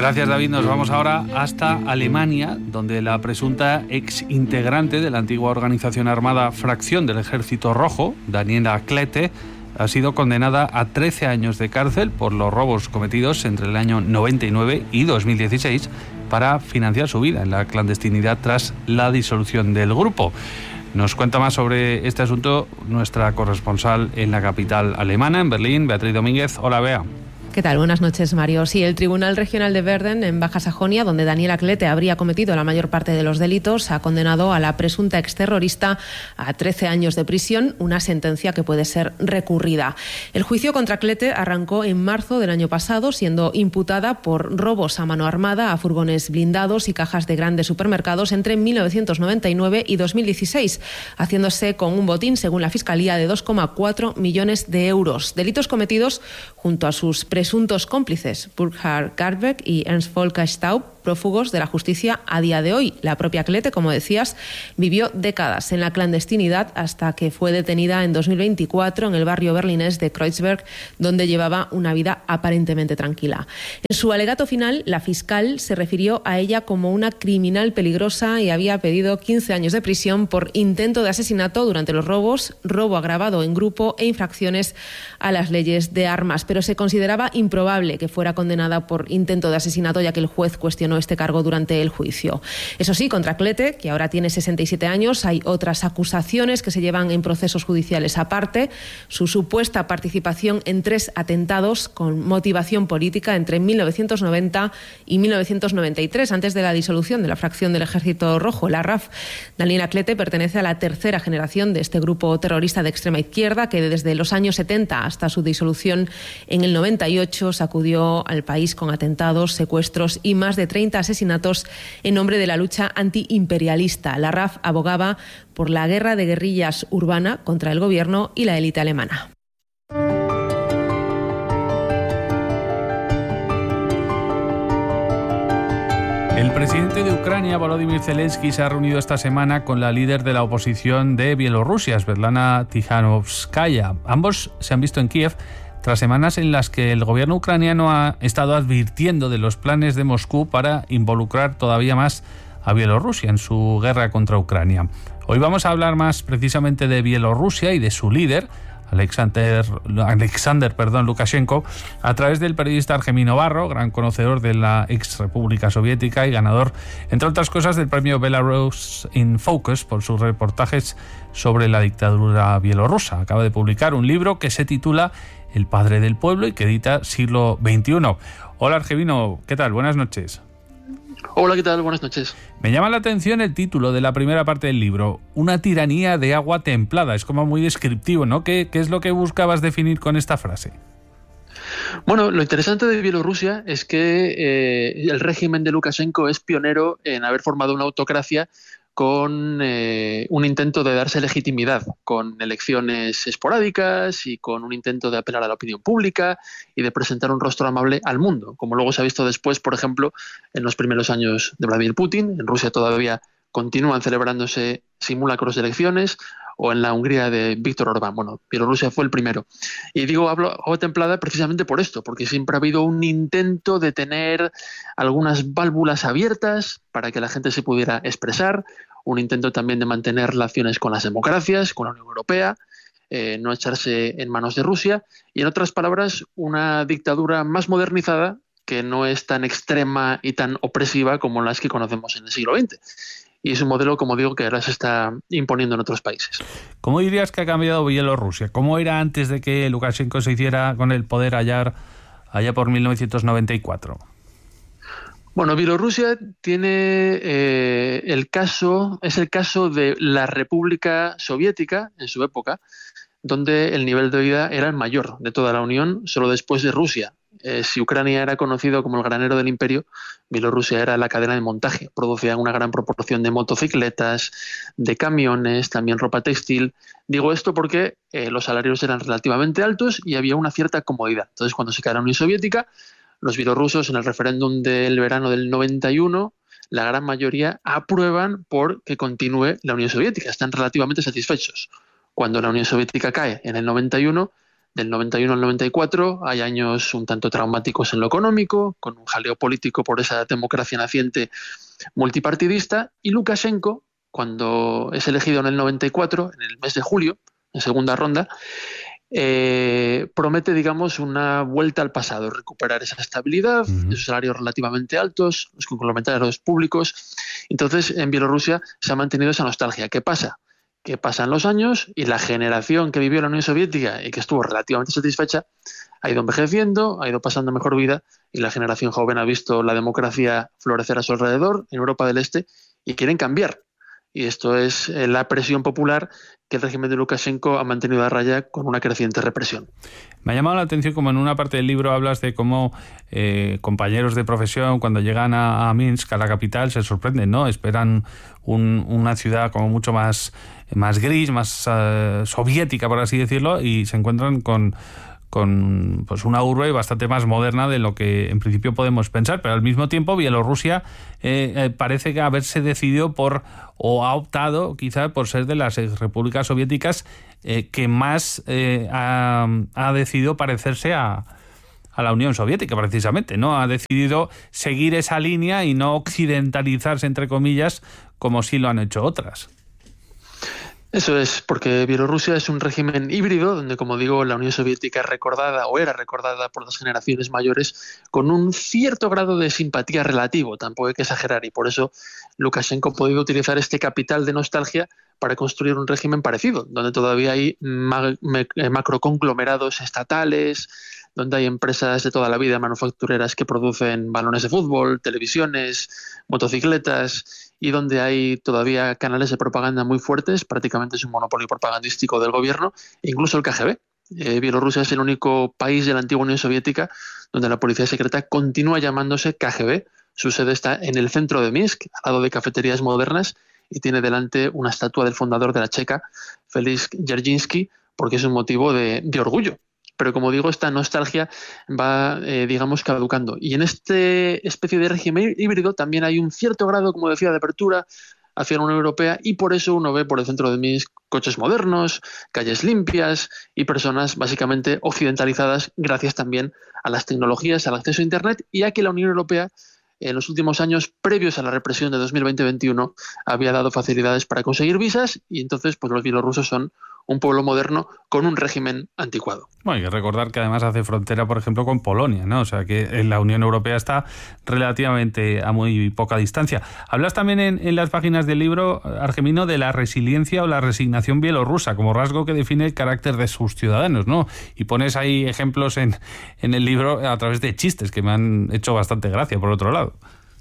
Gracias, David. Nos vamos ahora hasta Alemania, donde la presunta ex integrante de la antigua organización armada Fracción del Ejército Rojo, Daniela Klette, ha sido condenada a 13 años de cárcel por los robos cometidos entre el año 99 y 2016 para financiar su vida en la clandestinidad tras la disolución del grupo. Nos cuenta más sobre este asunto nuestra corresponsal en la capital alemana, en Berlín, Beatriz Domínguez. Hola, Bea. ¿Qué tal? Buenas noches, Mario. Sí, el Tribunal Regional de Verden, en Baja Sajonia, donde Daniela Klette habría cometido la mayor parte de los delitos, ha condenado a la presunta exterrorista a 13 años de prisión, una sentencia que puede ser recurrida. El juicio contra Klette arrancó en marzo del año pasado, siendo imputada por robos a mano armada a furgones blindados y cajas de grandes supermercados entre 1999 y 2016, haciéndose con un botín, según la Fiscalía, de 2,4 millones de euros. Delitos cometidos junto a sus presuntos cómplices, Burkhard Garbeck y Ernst Volker Staub, prófugos de la justicia a día de hoy. La propia Klette, como decías, vivió décadas en la clandestinidad hasta que fue detenida en 2024 en el barrio berlinés de Kreuzberg, donde llevaba una vida aparentemente tranquila. En su alegato final, la fiscal se refirió a ella como una criminal peligrosa y había pedido 15 años de prisión por intento de asesinato durante los robos, robo agravado en grupo e infracciones a las leyes de armas. Pero se consideraba improbable que fuera condenada por intento de asesinato, ya que el juez cuestionó este cargo durante el juicio. Eso sí, contra Klette, que ahora tiene 67 años, hay otras acusaciones que se llevan en procesos judiciales aparte. Su supuesta participación en 3 atentados con motivación política entre 1990 y 1993, antes de la disolución de la Fracción del Ejército Rojo, la RAF. Daniela Klette pertenece a la tercera generación de este grupo terrorista de extrema izquierda que desde los años 70 hasta su disolución en el 98 sacudió al país con atentados, secuestros y más de 30 asesinatos en nombre de la lucha antiimperialista. La RAF abogaba por la guerra de guerrillas urbana contra el gobierno y la élite alemana. El presidente de Ucrania, Volodymyr Zelensky, se ha reunido esta semana con la líder de la oposición de Bielorrusia, Svetlana Tikhanovskaya. Ambos se han visto en Kiev tras semanas en las que el gobierno ucraniano ha estado advirtiendo de los planes de Moscú para involucrar todavía más a Bielorrusia en su guerra contra Ucrania. Hoy vamos a hablar más precisamente de Bielorrusia y de su líder, Alexander Lukashenko, a través del periodista Argemino Barro, gran conocedor de la ex República Soviética y ganador, entre otras cosas, del premio Belarus in Focus por sus reportajes sobre la dictadura bielorrusa. Acaba de publicar un libro que se titula El padre del pueblo y que edita Siglo XXI. Hola, Argemino, ¿qué tal? Buenas noches. Hola, ¿qué tal? Buenas noches. Me llama la atención el título de la primera parte del libro, Una tiranía de agua templada. Es como muy descriptivo, ¿no? ¿Qué es lo que buscabas definir con esta frase? Bueno, lo interesante de Bielorrusia es que el régimen de Lukashenko es pionero en haber formado una autocracia con un intento de darse legitimidad, con elecciones esporádicas y con un intento de apelar a la opinión pública y de presentar un rostro amable al mundo, como luego se ha visto después, por ejemplo, en los primeros años de Vladimir Putin. En Rusia todavía continúan celebrándose simulacros de elecciones, o en la Hungría de Víctor Orbán. Bueno, Bielorrusia fue el primero. Y digo agua templada precisamente por esto, porque siempre ha habido un intento de tener algunas válvulas abiertas para que la gente se pudiera expresar, un intento también de mantener relaciones con las democracias, con la Unión Europea, no echarse en manos de Rusia, y en otras palabras, una dictadura más modernizada que no es tan extrema y tan opresiva como las que conocemos en el siglo XX. Y es un modelo, como digo, que ahora se está imponiendo en otros países. ¿Cómo dirías que ha cambiado Bielorrusia? ¿Cómo era antes de que Lukashenko se hiciera con el poder allá por 1994? Bueno, Bielorrusia tiene es el caso de la República Soviética en su época, donde el nivel de vida era el mayor de toda la Unión, solo después de Rusia. Si Ucrania era conocido como el granero del imperio, Bielorrusia era la cadena de montaje. Producían una gran proporción de motocicletas, de camiones, también ropa textil. Digo esto porque los salarios eran relativamente altos y había una cierta comodidad. Entonces, cuando se cae la Unión Soviética, los bielorrusos en el referéndum del verano del 91, la gran mayoría aprueban por que continúe la Unión Soviética. Están relativamente satisfechos. Cuando la Unión Soviética cae en el 91, del 91 al 94, hay años un tanto traumáticos en lo económico, con un jaleo político por esa democracia naciente multipartidista, y Lukashenko, cuando es elegido en el 94, en el mes de julio, en segunda ronda, promete, digamos, una vuelta al pasado, recuperar esa estabilidad, esos salarios relativamente altos, los complementarios públicos. Entonces, en Bielorrusia se ha mantenido esa nostalgia. ¿Qué pasa? Que pasan los años y la generación que vivió en la Unión Soviética y que estuvo relativamente satisfecha ha ido envejeciendo, ha ido pasando mejor vida, y la generación joven ha visto la democracia florecer a su alrededor en Europa del Este y quieren cambiar. Y esto es la presión popular que el régimen de Lukashenko ha mantenido a raya con una creciente represión. Me ha llamado la atención como en una parte del libro hablas de cómo compañeros de profesión, cuando llegan a Minsk, a la capital, se sorprenden, ¿no? Esperan una ciudad como mucho más gris, más soviética, por así decirlo, y se encuentran con pues una urbe bastante más moderna de lo que en principio podemos pensar, pero al mismo tiempo Bielorrusia parece que haberse decidido o ha optado quizá por ser de las repúblicas soviéticas que más ha decidido parecerse a la Unión Soviética, precisamente, ¿no? Ha decidido seguir esa línea y no occidentalizarse, entre comillas, como sí lo han hecho otras. Eso es, porque Bielorrusia es un régimen híbrido, donde, como digo, la Unión Soviética es recordada o era recordada por las generaciones mayores con un cierto grado de simpatía relativo, tampoco hay que exagerar, y por eso Lukashenko ha podido utilizar este capital de nostalgia para construir un régimen parecido, donde todavía hay macroconglomerados estatales, donde hay empresas de toda la vida manufactureras que producen balones de fútbol, televisiones, motocicletas, y donde hay todavía canales de propaganda muy fuertes, prácticamente es un monopolio propagandístico del gobierno, e incluso el KGB. Bielorrusia es el único país de la antigua Unión Soviética donde la policía secreta continúa llamándose KGB. Su sede está en el centro de Minsk, al lado de cafeterías modernas, y tiene delante una estatua del fundador de la Checa, Félix Dzerzhinsky, porque es un motivo de orgullo. Pero, como digo, esta nostalgia va, digamos, caducando. Y en este especie de régimen híbrido también hay un cierto grado, como decía, de apertura hacia la Unión Europea, y por eso uno ve por el centro de Minsk coches modernos, calles limpias y personas básicamente occidentalizadas gracias también a las tecnologías, al acceso a Internet, y a que la Unión Europea en los últimos años previos a la represión de 2020-21 había dado facilidades para conseguir visas, y entonces pues los bielorrusos son un pueblo moderno con un régimen anticuado. Bueno, hay que recordar que además hace frontera, por ejemplo, con Polonia, ¿no? O sea que la Unión Europea está relativamente a muy poca distancia. Hablas también en las páginas del libro, Argemino, de la resiliencia o la resignación bielorrusa como rasgo que define el carácter de sus ciudadanos, ¿no? Y pones ahí ejemplos en el libro a través de chistes que me han hecho bastante gracia, por otro lado.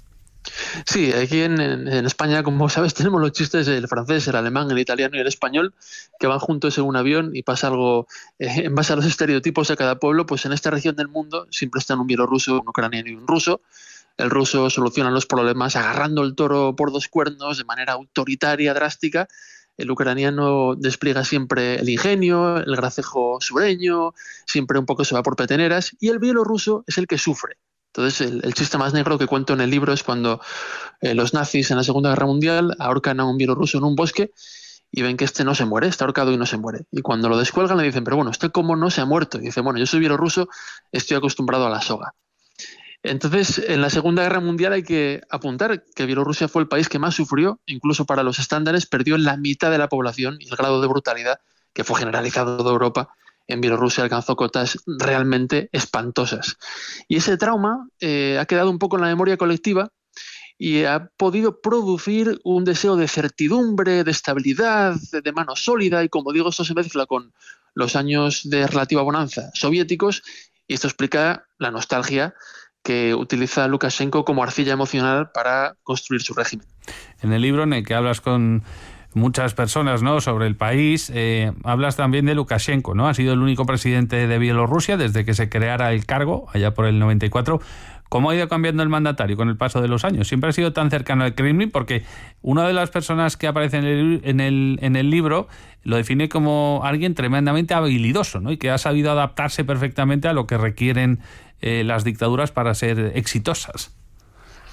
Sí, aquí en España, como sabes, tenemos los chistes del francés, el alemán, el italiano y el español, que van juntos en un avión y pasa algo en base a los estereotipos de cada pueblo. Pues en esta región del mundo siempre están un bielorruso, un ucraniano y un ruso. El ruso soluciona los problemas agarrando el toro por dos cuernos de manera autoritaria, drástica. El ucraniano despliega siempre el ingenio, el gracejo sureño, siempre un poco se va por peteneras, y el bielorruso es el que sufre. Entonces, el chiste más negro que cuento en el libro es cuando los nazis en la Segunda Guerra Mundial ahorcan a un bielorruso en un bosque y ven que este no se muere, está ahorcado y no se muere. Y cuando lo descuelgan le dicen, pero bueno, ¿usted cómo no se ha muerto? Y dice, bueno, yo soy bielorruso, estoy acostumbrado a la soga. Entonces, en la Segunda Guerra Mundial hay que apuntar que Bielorrusia fue el país que más sufrió, incluso para los estándares, perdió la mitad de la población, y el grado de brutalidad, que fue generalizado de Europa, en Bielorrusia alcanzó cotas realmente espantosas. Y ese trauma ha quedado un poco en la memoria colectiva y ha podido producir un deseo de certidumbre, de estabilidad, de mano sólida, y como digo, esto se mezcla con los años de relativa bonanza soviéticos, y esto explica la nostalgia que utiliza Lukashenko como arcilla emocional para construir su régimen. En el libro en el que hablas con muchas personas, ¿no?, sobre el país, hablas también de Lukashenko, ¿no? Ha sido el único presidente de Bielorrusia desde que se creara el cargo, allá por el 94. ¿Cómo ha ido cambiando el mandatario con el paso de los años? Siempre ha sido tan cercano al Kremlin, porque una de las personas que aparece en el libro lo define como alguien tremendamente habilidoso, ¿no?, y que ha sabido adaptarse perfectamente a lo que requieren las dictaduras para ser exitosas.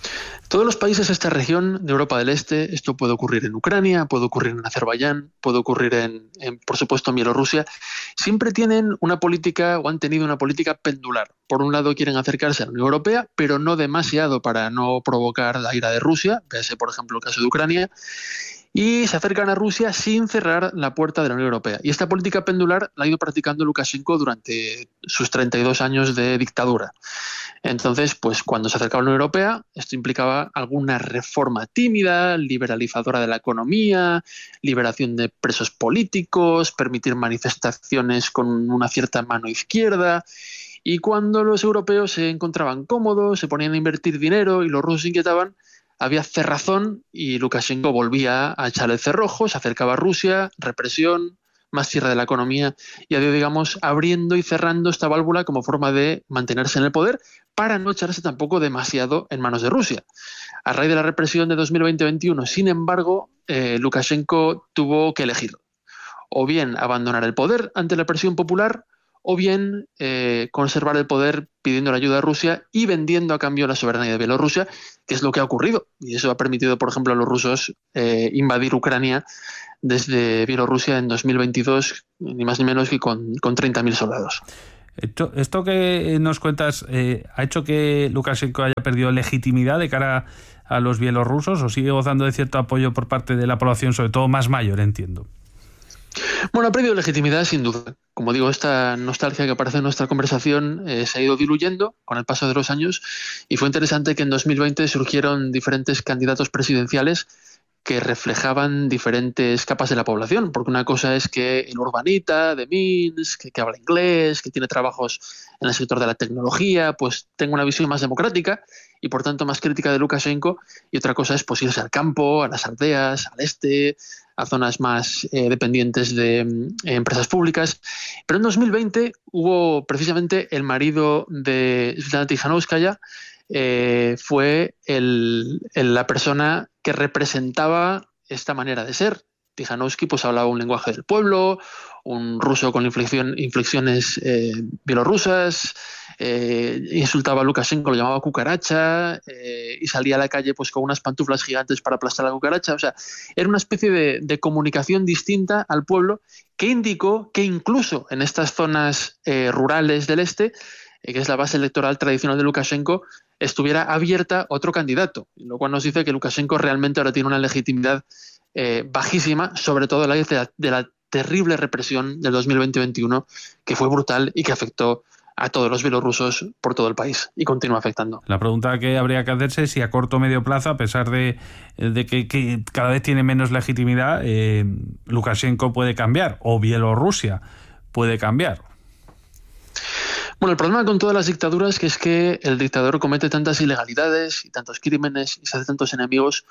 Todos los países de esta región de Europa del Este, esto puede ocurrir en Ucrania, puede ocurrir en Azerbaiyán, puede ocurrir por supuesto, en Bielorrusia, siempre tienen una política o han tenido una política pendular. Por un lado quieren acercarse a la Unión Europea, pero no demasiado para no provocar la ira de Rusia, véase por ejemplo el caso de Ucrania, y se acercan a Rusia sin cerrar la puerta de la Unión Europea. Y esta política pendular la ha ido practicando Lukashenko durante sus 32 años de dictadura. Entonces, pues cuando se acercaba a la Unión Europea, esto implicaba alguna reforma tímida, liberalizadora de la economía, liberación de presos políticos, permitir manifestaciones con una cierta mano izquierda. Y cuando los europeos se encontraban cómodos, se ponían a invertir dinero y los rusos se inquietaban, había cerrazón y Lukashenko volvía a echar el cerrojo, se acercaba a Rusia, represión, más cierre de la economía, y ha ido, digamos, abriendo y cerrando esta válvula como forma de mantenerse en el poder para no echarse tampoco demasiado en manos de Rusia. A raíz de la represión de 2020-21, sin embargo, Lukashenko tuvo que elegir o bien abandonar el poder ante la presión popular o bien conservar el poder pidiendo la ayuda de Rusia y vendiendo a cambio la soberanía de Bielorrusia, que es lo que ha ocurrido. Y eso ha permitido, por ejemplo, a los rusos invadir Ucrania desde Bielorrusia en 2022, ni más ni menos que con 30.000 soldados. Esto que nos cuentas, ¿ha hecho que Lukashenko haya perdido legitimidad de cara a los bielorrusos o sigue gozando de cierto apoyo por parte de la población, sobre todo más mayor, entiendo? Bueno, ha perdido legitimidad sin duda. Como digo, esta nostalgia que aparece en nuestra conversación se ha ido diluyendo con el paso de los años y fue interesante que en 2020 surgieron diferentes candidatos presidenciales que reflejaban diferentes capas de la población, porque una cosa es que el urbanita de Minsk, que habla inglés, que tiene trabajos en el sector de la tecnología, pues tenga una visión más democrática y por tanto más crítica de Lukashenko, y otra cosa es pues irse al campo, a las aldeas, al este, a zonas más dependientes de empresas públicas. Pero en 2020 hubo precisamente el marido de Svetlana Tikhanovskaya, fue la persona que representaba esta manera de ser. Tikhanovsky pues hablaba un lenguaje del pueblo, un ruso con inflexiones bielorrusas, insultaba a Lukashenko, lo llamaba cucaracha, y salía a la calle pues con unas pantuflas gigantes para aplastar a la cucaracha. O sea, era una especie de comunicación distinta al pueblo que indicó que incluso en estas zonas rurales del este, que es la base electoral tradicional de Lukashenko, estuviera abierta otro candidato, lo cual nos dice que Lukashenko realmente ahora tiene una legitimidad bajísima, sobre todo a la vez de la terrible represión del 2020-21, que fue brutal y que afectó a todos los bielorrusos por todo el país y continúa afectando. La pregunta que habría que hacerse es si a corto o medio plazo, a pesar de que cada vez tiene menos legitimidad, Lukashenko puede cambiar o Bielorrusia puede cambiar. Bueno, el problema con todas las dictaduras es que el dictador comete tantas ilegalidades y tantos crímenes y se hace tantos enemigos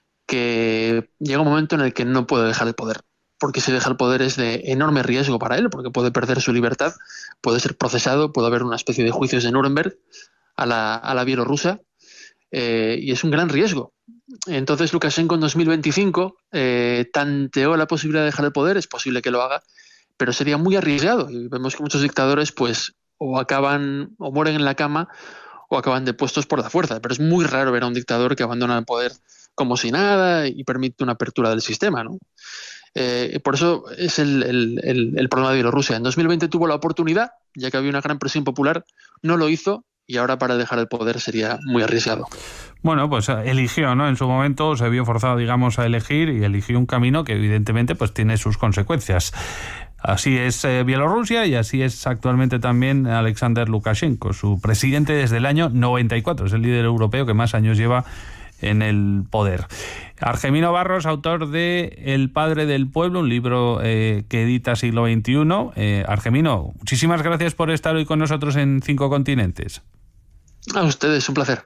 que llega un momento en el que no puede dejar el poder. Porque si deja el poder es de enorme riesgo para él, porque puede perder su libertad, puede ser procesado, puede haber una especie de juicios de Nuremberg a la bielorrusa, y es un gran riesgo. Entonces Lukashenko en 2025 tanteó la posibilidad de dejar el poder, es posible que lo haga, pero sería muy arriesgado. Y vemos que muchos dictadores pues o mueren en la cama o acaban depuestos por la fuerza, pero es muy raro ver a un dictador que abandona el poder como si nada y permite una apertura del sistema, ¿no? Por eso es el problema de Bielorrusia. En 2020 tuvo la oportunidad, ya que había una gran presión popular, no lo hizo y ahora para dejar el poder sería muy arriesgado. Bueno, pues eligió, ¿no? En su momento se vio forzado, digamos, a elegir y eligió un camino que evidentemente pues tiene sus consecuencias. Así es Bielorrusia y así es actualmente también Alexander Lukashenko, su presidente desde el año 94. Es el líder europeo que más años lleva en el poder. Argemino Barros, autor de El padre del pueblo, un libro que edita Siglo XXI. Argemino, muchísimas gracias por estar hoy con nosotros en 5 Continentes. A ustedes, un placer.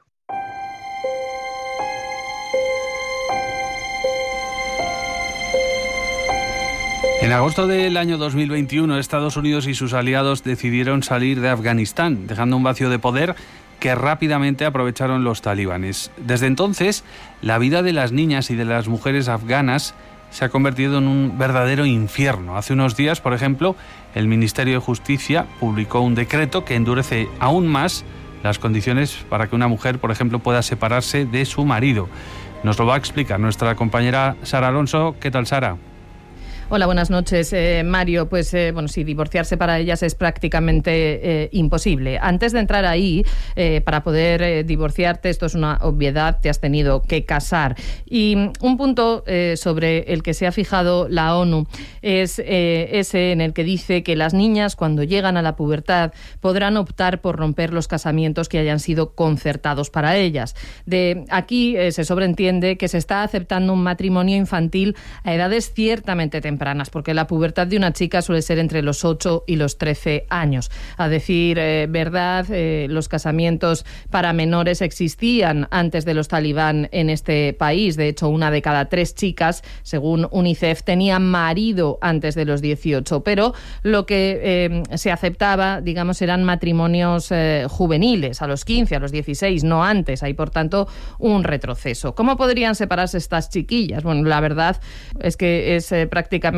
En agosto del año 2021, Estados Unidos y sus aliados decidieron salir de Afganistán, dejando un vacío de poder que rápidamente aprovecharon los talibanes. Desde entonces, la vida de las niñas y de las mujeres afganas se ha convertido en un verdadero infierno. Hace unos días, por ejemplo, el Ministerio de Justicia publicó un decreto que endurece aún más las condiciones para que una mujer, por ejemplo, pueda separarse de su marido. Nos lo va a explicar nuestra compañera Sara Alonso. ¿Qué tal, Sara? Hola, buenas noches, Mario. Pues sí, divorciarse para ellas es prácticamente imposible. Antes de entrar ahí, para poder divorciarte, esto es una obviedad, te has tenido que casar. Y un punto sobre el que se ha fijado la ONU es ese en el que dice que las niñas, cuando llegan a la pubertad, podrán optar por romper los casamientos que hayan sido concertados para ellas. De aquí se sobreentiende que se está aceptando un matrimonio infantil a edades ciertamente tempranas, porque la pubertad de una chica suele ser entre los 8 y los 13 años. A decir verdad, los casamientos para menores existían antes de los talibán en este país. De hecho, 1 de cada 3 chicas, según UNICEF, tenía marido antes de los 18. Pero lo que se aceptaba, digamos, eran matrimonios juveniles, a los 15, a los 16, no antes. Hay, por tanto, un retroceso. ¿Cómo podrían separarse estas chiquillas? Bueno, la verdad es que es prácticamente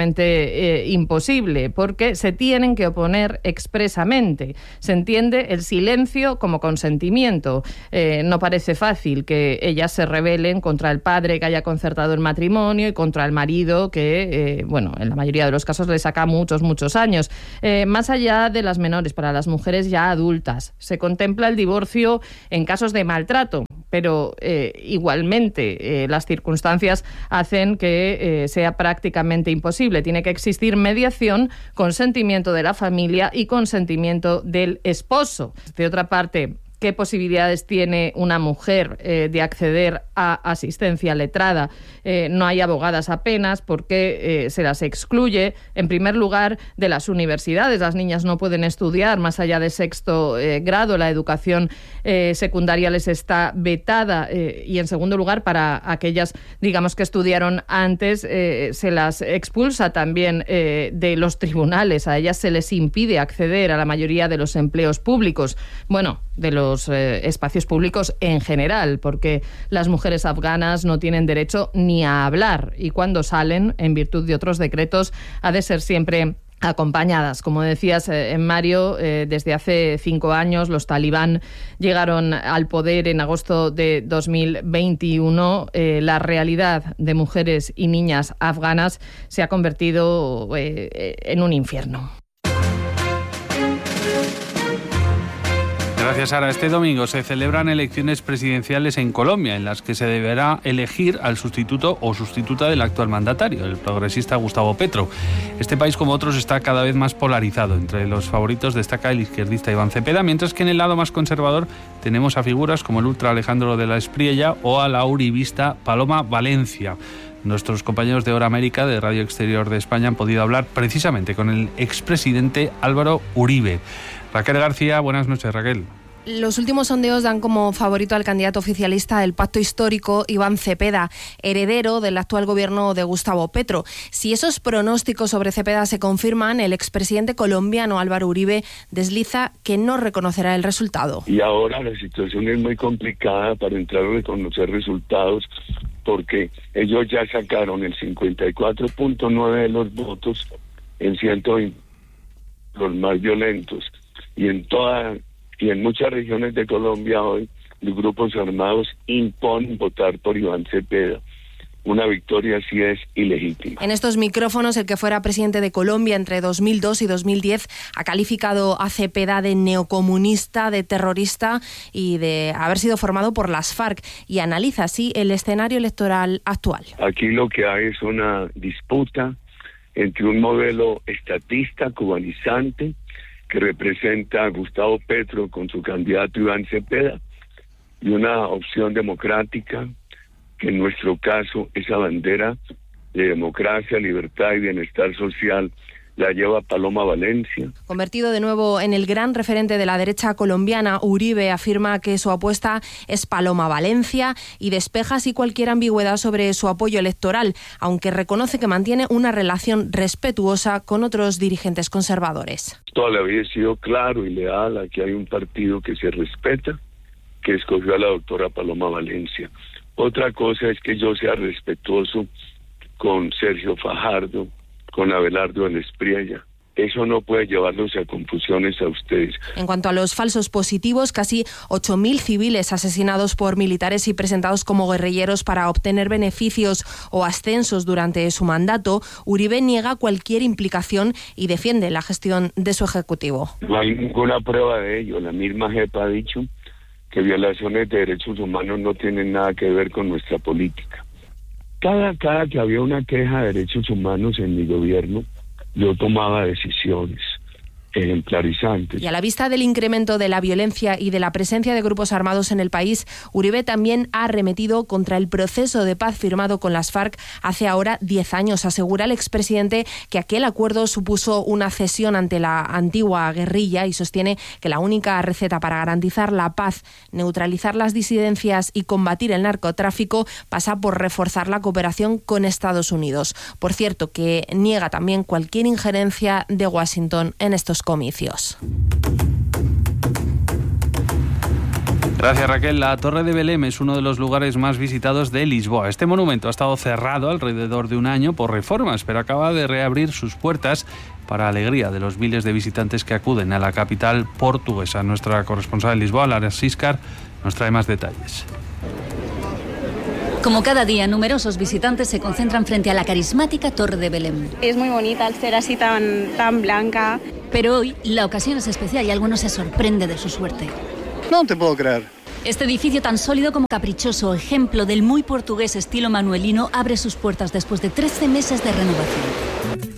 imposible, porque se tienen que oponer expresamente. Se entiende el silencio como consentimiento. No parece fácil que ellas se rebelen contra el padre que haya concertado el matrimonio y contra el marido que, en la mayoría de los casos le saca muchos años. Más allá de las menores, para las mujeres ya adultas, se contempla el divorcio en casos de maltrato, pero igualmente las circunstancias hacen que sea prácticamente imposible. Tiene que existir mediación, consentimiento de la familia y consentimiento del esposo. De otra parte, ¿qué posibilidades tiene una mujer de acceder a asistencia letrada? No hay abogadas apenas porque se las excluye, en primer lugar, de las universidades. Las niñas no pueden estudiar más allá de 6º grado. La educación secundaria les está vetada. Y, en segundo lugar, para aquellas, digamos, que estudiaron antes, se las expulsa también de los tribunales. A ellas se les impide acceder a la mayoría de los empleos públicos. Bueno, de los espacios públicos en general, porque las mujeres afganas no tienen derecho ni a hablar, y cuando salen, en virtud de otros decretos, ha de ser siempre acompañadas. Como decías, Mario, desde hace 5 años los talibán llegaron al poder en agosto de 2021. La realidad de mujeres y niñas afganas se ha convertido en un infierno. Gracias, Sara. Este domingo se celebran elecciones presidenciales en Colombia, en las que se deberá elegir al sustituto o sustituta del actual mandatario, el progresista Gustavo Petro. Este país, como otros, está cada vez más polarizado. Entre los favoritos destaca el izquierdista Iván Cepeda, mientras que en el lado más conservador tenemos a figuras como el ultra Alejandro de la Espriella o a la uribista Paloma Valencia. Nuestros compañeros de Hora América, de Radio Exterior de España, han podido hablar precisamente con el expresidente Álvaro Uribe. Raquel García, buenas noches, Raquel. Los últimos sondeos dan como favorito al candidato oficialista del Pacto Histórico, Iván Cepeda, heredero del actual gobierno de Gustavo Petro. Si esos pronósticos sobre Cepeda se confirman, el expresidente colombiano Álvaro Uribe desliza que no reconocerá el resultado. Y ahora la situación es muy complicada para entrar a reconocer resultados, porque ellos ya sacaron el 54.9% de los votos en 120, los más violentos, y en muchas regiones de Colombia hoy los grupos armados imponen votar por Iván Cepeda. Una victoria así es ilegítima. En estos micrófonos, el que fuera presidente de Colombia entre 2002 y 2010 ha calificado a Cepeda de neocomunista, de terrorista y de haber sido formado por las FARC, y analiza así el escenario electoral actual. Aquí lo que hay es una disputa entre un modelo estatista, cubanizante, que representa a Gustavo Petro con su candidato Iván Cepeda, y una opción democrática, que en nuestro caso esa bandera de democracia, libertad y bienestar social la lleva Paloma Valencia. Convertido de nuevo en el gran referente de la derecha colombiana, Uribe afirma que su apuesta es Paloma Valencia y despeja así cualquier ambigüedad sobre su apoyo electoral, aunque reconoce que mantiene una relación respetuosa con otros dirigentes conservadores. Toda la vida he sido claro y leal a que hay un partido que se respeta, que escogió a la doctora Paloma Valencia. Otra cosa es que yo sea respetuoso con Sergio Fajardo, con Abelardo de la Espriella, Eso no puede llevarlos a confusiones a ustedes. En cuanto a los falsos positivos, casi 8.000 civiles asesinados por militares y presentados como guerrilleros para obtener beneficios o ascensos durante su mandato, Uribe niega cualquier implicación y defiende la gestión de su ejecutivo. No hay ninguna prueba de ello. La misma JEP ha dicho que violaciones de derechos humanos no tienen nada que ver con nuestra política. Cada que había una queja de derechos humanos en mi gobierno, yo tomaba decisiones ejemplarizantes. Y a la vista del incremento de la violencia y de la presencia de grupos armados en el país, Uribe también ha arremetido contra el proceso de paz firmado con las FARC hace ahora 10 años. Asegura el expresidente que aquel acuerdo supuso una cesión ante la antigua guerrilla y sostiene que la única receta para garantizar la paz, neutralizar las disidencias y combatir el narcotráfico pasa por reforzar la cooperación con Estados Unidos. Por cierto, que niega también cualquier injerencia de Washington en estos comicios. Gracias, Raquel. La Torre de Belém es uno de los lugares más visitados de Lisboa. Este monumento ha estado cerrado alrededor de un año por reformas, pero acaba de reabrir sus puertas para alegría de los miles de visitantes que acuden a la capital portuguesa. Nuestra corresponsal en Lisboa, Lara Siscar, nos trae más detalles. Como cada día, numerosos visitantes se concentran frente a la carismática Torre de Belém. Es muy bonita al ser así tan blanca. Pero hoy la ocasión es especial y alguno se sorprende de su suerte. No te puedo creer. Este edificio tan sólido como caprichoso, ejemplo del muy portugués estilo manuelino, abre sus puertas después de 13 meses de renovación.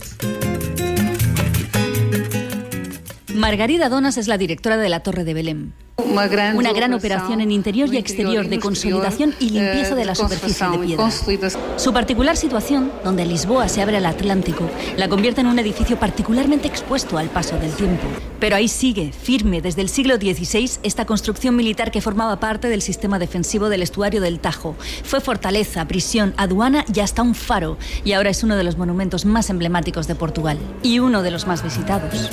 Margarida Donas es la directora de la Torre de Belém. Una gran operación en interior y exterior de consolidación y limpieza de la superficie de piedra. Su particular situación, donde Lisboa se abre al Atlántico, la convierte en un edificio particularmente expuesto al paso del tiempo. Pero ahí sigue, firme, desde el siglo XVI, esta construcción militar que formaba parte del sistema defensivo del estuario del Tajo. Fue fortaleza, prisión, aduana y hasta un faro. Y ahora es uno de los monumentos más emblemáticos de Portugal. Y uno de los más visitados.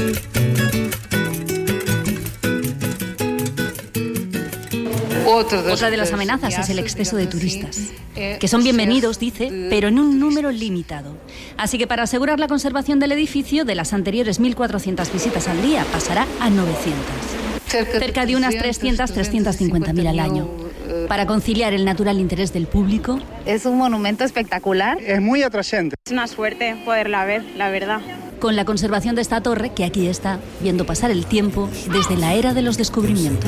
Otra de las amenazas es el exceso de turistas, que son bienvenidos, dice, pero en un número limitado. Así que para asegurar la conservación del edificio, de las anteriores 1.400 visitas al día, pasará a 900. Cerca de unas 350.000 al año. Para conciliar el natural interés del público. Es un monumento espectacular. Es muy atrayente. Es una suerte poderla ver, la verdad. Con la conservación de esta torre, que aquí está, viendo pasar el tiempo desde la era de los descubrimientos.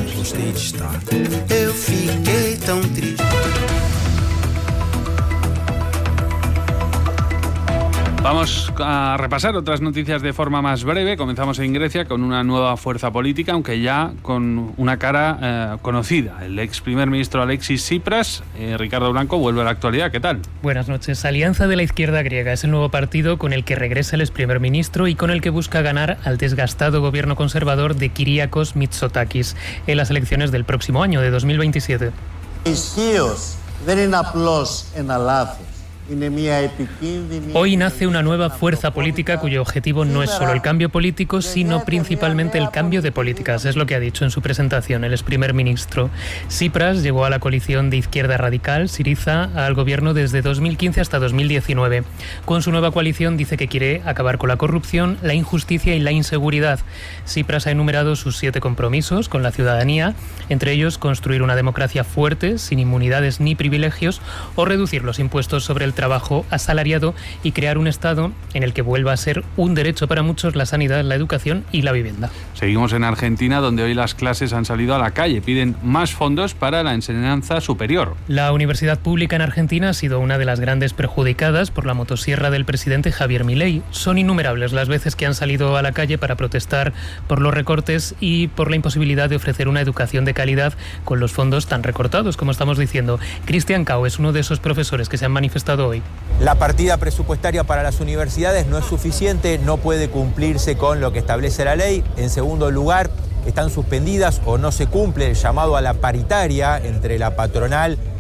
Vamos a repasar otras noticias de forma más breve. Comenzamos en Grecia con una nueva fuerza política, aunque ya con una cara conocida. El ex primer ministro Alexis Tsipras, Ricardo Blanco, vuelve a la actualidad. ¿Qué tal? Buenas noches. Alianza de la Izquierda Griega es el nuevo partido con el que regresa el ex primer ministro y con el que busca ganar al desgastado gobierno conservador de Kyriakos Mitsotakis en las elecciones del próximo año, de 2027. Hoy nace una nueva fuerza política cuyo objetivo no es solo el cambio político, sino principalmente el cambio de políticas, es lo que ha dicho en su presentación el ex primer ministro. Tsipras llegó a la coalición de izquierda radical, Syriza, al gobierno desde 2015 hasta 2019. Con su nueva coalición dice que quiere acabar con la corrupción, la injusticia y la inseguridad. Tsipras ha enumerado sus 7 compromisos con la ciudadanía, entre ellos construir una democracia fuerte, sin inmunidades ni privilegios, o reducir los impuestos sobre el trabajo asalariado y crear un Estado en el que vuelva a ser un derecho para muchos la sanidad, la educación y la vivienda. Seguimos en Argentina, donde hoy las clases han salido a la calle. Piden más fondos para la enseñanza superior. La universidad pública en Argentina ha sido una de las grandes perjudicadas por la motosierra del presidente Javier Milei. Son innumerables las veces que han salido a la calle para protestar por los recortes y por la imposibilidad de ofrecer una educación de calidad con los fondos tan recortados, como estamos diciendo. Cristian Cao es uno de esos profesores que se han manifestado hoy. La partida presupuestaria para las universidades no es suficiente, no puede cumplirse con lo que establece la ley. En segundo lugar, están suspendidas o no se cumple el llamado a la paritaria entre la patronal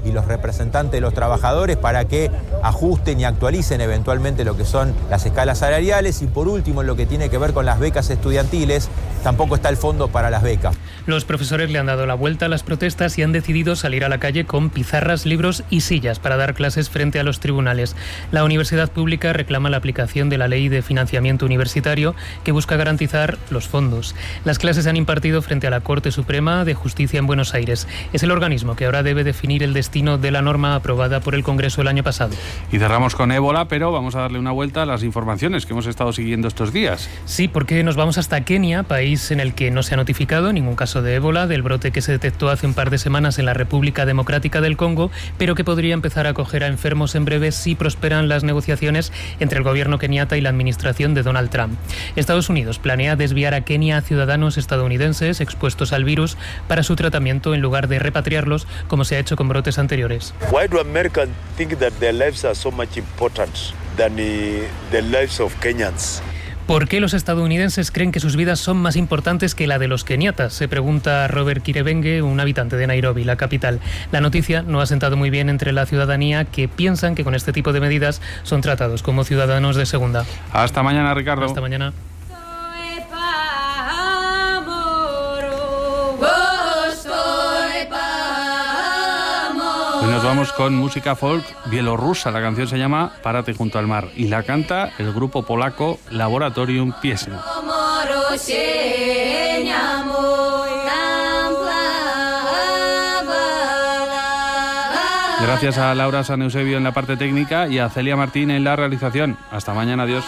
y los representantes de los trabajadores para que ajusten y actualicen eventualmente lo que son las escalas salariales. Y por último, en lo que tiene que ver con las becas estudiantiles, tampoco está el fondo para las becas. Los profesores le han dado la vuelta a las protestas y han decidido salir a la calle con pizarras, libros y sillas para dar clases frente a los tribunales. La universidad pública reclama la aplicación de la Ley de Financiamiento Universitario, que busca garantizar los fondos. Las clases se han impartido frente a la Corte Suprema de Justicia en Buenos Aires. Es el organismo que ahora debe definir el destino de la norma aprobada por el Congreso el año pasado. Y cerramos con ébola, pero vamos a darle una vuelta a las informaciones que hemos estado siguiendo estos días. Sí, porque nos vamos hasta Kenia, país en el que no se ha notificado ningún caso de ébola, del brote que se detectó hace un par de semanas en la República Democrática del Congo, pero que podría empezar a acoger a enfermos en breve si prosperan las negociaciones entre el gobierno keniata y la administración de Donald Trump. Estados Unidos planea desviar a Kenia a ciudadanos estadounidenses expuestos al virus para su tratamiento en lugar de repatriarlos, como se ha hecho con brotes anteriores. Why do Americans think that their lives are so much important than the lives of Kenyans? ¿Por qué los estadounidenses creen que sus vidas son más importantes que la de los keniatas? Se pregunta Robert Kiribenge, un habitante de Nairobi, la capital. La noticia no ha sentado muy bien entre la ciudadanía, que piensan que con este tipo de medidas son tratados como ciudadanos de segunda. Hasta mañana, Ricardo. Hasta mañana. Hoy nos vamos con música folk bielorrusa. La canción se llama Párate junto al mar y la canta el grupo polaco Laboratorium Piesen. Gracias a Laura San Eusebio en la parte técnica y a Celia Martín en la realización. Hasta mañana, adiós.